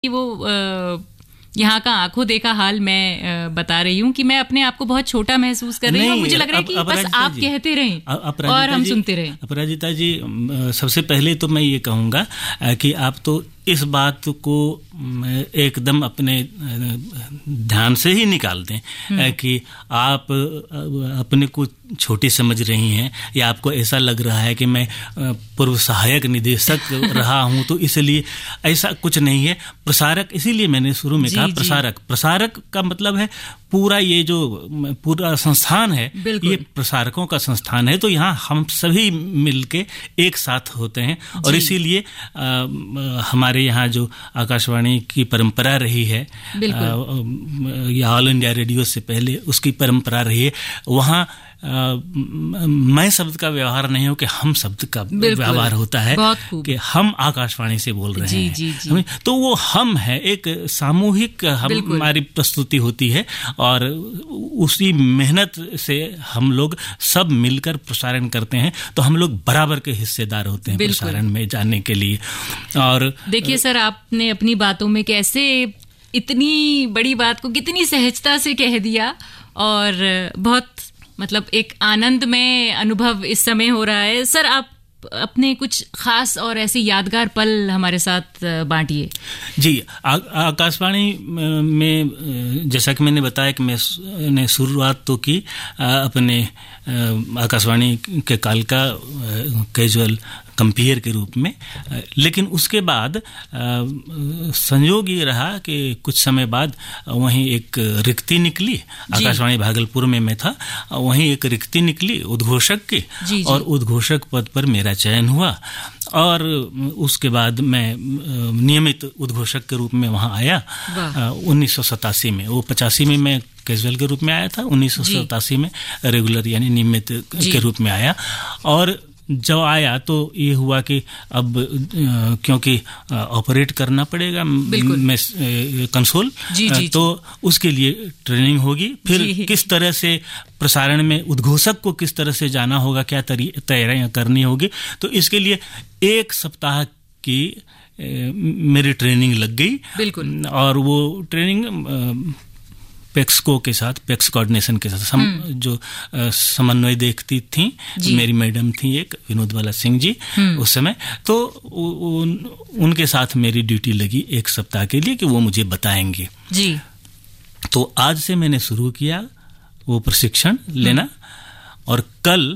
वो यहाँ का आंखों देखा हाल मैं बता रही हूँ कि मैं अपने आप को बहुत छोटा महसूस कर रही हूँ। मुझे लग रहा है कि बस आप कहते रहें और हम सुनते रहें। अपराजिता जी, सबसे पहले तो मैं ये कहूँगा कि आप तो इस बात को एकदम अपने ध्यान से ही निकाल दें कि आप अपने को छोटी समझ रही हैं या आपको ऐसा लग रहा है कि मैं पूर्व सहायक निदेशक रहा हूं तो इसलिए ऐसा कुछ नहीं है। प्रसारक, इसीलिए मैंने शुरू में कहा प्रसारक का मतलब है पूरा ये जो पूरा संस्थान है ये प्रसारकों का संस्थान है। तो यहाँ हम सभी मिलके एक साथ होते हैं और इसीलिए हमारे यहाँ जो आकाशवाणी की परंपरा रही है या ऑल इंडिया रेडियो से पहले उसकी परंपरा रही है, वहाँ मैं शब्द का व्यवहार नहीं हो कि हम शब्द का व्यवहार होता है कि हम आकाशवाणी से बोल रहे हैं। जी। तो वो हम है, एक सामूहिक हमारी प्रस्तुति होती है और उसी मेहनत से हम लोग सब मिलकर प्रसारण करते हैं। तो हम लोग बराबर के हिस्सेदार होते हैं प्रसारण में जाने के लिए। और देखिए सर, आपने अपनी बातों में कैसे इतनी बड़ी बात को कितनी सहजता से कह दिया और बहुत मतलब एक आनंदमय अनुभव इस समय हो रहा है। सर, आप अपने कुछ खास और ऐसे यादगार पल हमारे साथ बांटिए। जी, आकाशवाणी में जैसा कि मैंने बताया कि मैंने शुरुआत तो की अपने आकाशवाणी के काल का कैजुअल कंपेयर के रूप में, लेकिन उसके बाद संयोग ये रहा कि कुछ समय बाद वहीं एक रिक्ति निकली। आकाशवाणी भागलपुर में मैं था, वहीं एक रिक्ति निकली उद्घोषक की और उद्घोषक पद पर मेरा चयन हुआ और उसके बाद मैं नियमित उद्घोषक के रूप में वहाँ आया 1987 में। वो 85 में मैं कैजुअल के रूप में आया था, 1987 में रेगुलर यानी नियमित के रूप में आया। और जब आया तो ये हुआ कि अब क्योंकि ऑपरेट करना पड़ेगा कंसोल, तो उसके लिए ट्रेनिंग होगी। फिर किस तरह से प्रसारण में उद्घोषक को किस तरह से जाना होगा, क्या तैयारियां करनी होगी, तो इसके लिए 1 सप्ताह की मेरी ट्रेनिंग लग गई। और वो ट्रेनिंग पेक्सको के साथ, पेक्स कोऑर्डिनेशन के साथ जो समन्वय देखती थी मेरी मैडम थी एक, विनोदबाला सिंह जी उस समय, तो उनके साथ मेरी ड्यूटी लगी 1 सप्ताह के लिए कि वो मुझे बताएंगे। जी। तो आज से मैंने शुरू किया वो प्रशिक्षण लेना और कल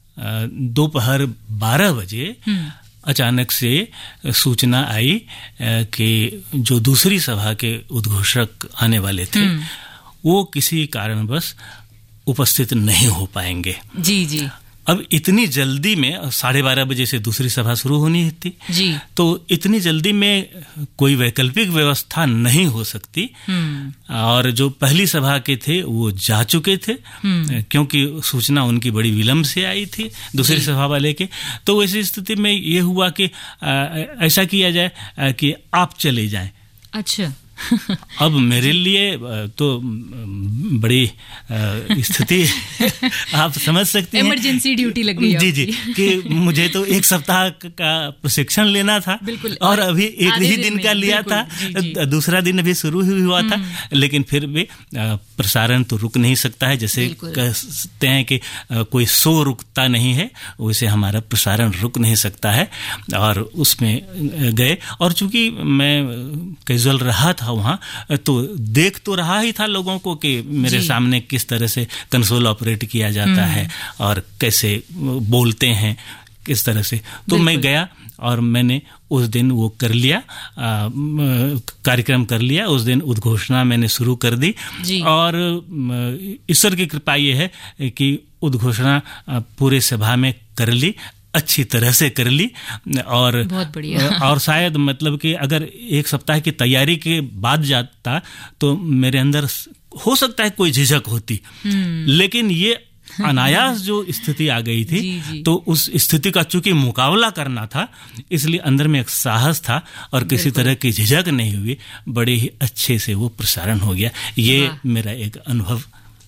दोपहर 12 बजे अचानक से सूचना आई कि जो दूसरी सभा के उद्घोषक आने वाले थे वो किसी कारणवश उपस्थित नहीं हो पाएंगे। जी। अब इतनी जल्दी में 12:30 बजे से दूसरी सभा शुरू होनी थी जी, तो इतनी जल्दी में कोई वैकल्पिक व्यवस्था नहीं हो सकती। और जो पहली सभा के थे वो जा चुके थे क्योंकि सूचना उनकी बड़ी विलंब से आई थी दूसरी सभा वाले के। तो ऐसी स्थिति में ये हुआ कि ऐसा किया जाए कि आप चले जाएं। अच्छा। अब मेरे लिए तो बड़ी स्थिति आप समझ सकती हैं, इमरजेंसी ड्यूटी लग गई। जी कि मुझे तो 1 सप्ताह का प्रशिक्षण लेना था और अभी एक ही दिन का लिया था। दूसरा दिन अभी शुरू ही हुआ था, लेकिन फिर भी प्रसारण तो रुक नहीं सकता है। जैसे कहते हैं कि कोई शो रुकता नहीं है, वैसे हमारा प्रसारण रुक नहीं सकता है। और उसमें गए और चूंकि मैं कैजुअल रहा था वहाँ, तो देख तो रहा ही था लोगों को कि मेरे सामने किस तरह से कंसोल ऑपरेट किया जाता है और कैसे बोलते हैं किस तरह से। तो मैं गया और मैंने उस दिन वो कर लिया, कार्यक्रम कर लिया। उस दिन उद्घोषणा मैंने शुरू कर दी और ईश्वर की कृपा ये है कि उद्घोषणा पूरे सभा में कर ली, अच्छी तरह से कर ली। और बहुत बढ़िया। और शायद मतलब कि अगर 1 सप्ताह की तैयारी के बाद जाता तो मेरे अंदर हो सकता है कोई झिझक होती, लेकिन ये अनायास जो स्थिति आ गई थी तो उस स्थिति का चूंकि मुकाबला करना था, इसलिए अंदर में एक साहस था और किसी तरह की झिझक नहीं हुई। बड़े ही अच्छे से वो प्रसारण हो गया। ये मेरा एक अनुभव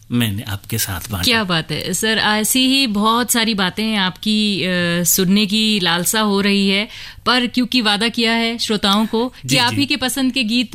मैंने आपके साथ बांटा। क्या बात है सर, ऐसी ही बहुत सारी बातें आपकी सुनने की लालसा हो रही है, पर क्योंकि वादा किया है श्रोताओं को कि आप ही के पसंद के गीत